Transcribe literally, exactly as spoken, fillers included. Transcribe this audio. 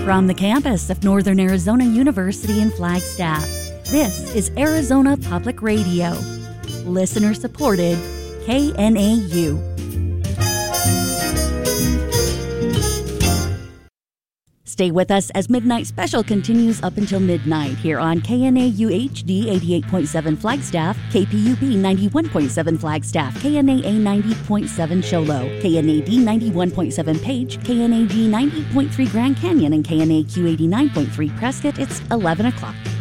From the campus of Northern Arizona University in Flagstaff, this is Arizona Public Radio. Listener supported, K N A U. Stay with us as Midnight Special continues up until midnight here on K N A U H D eighty-eight point seven Flagstaff, K P U B ninety-one point seven Flagstaff, K N A A ninety point seven Show Low, K N A D ninety-one point seven Page, K N A G ninety point three Grand Canyon, and K N A Q eighty-nine point three Prescott. It's eleven o'clock.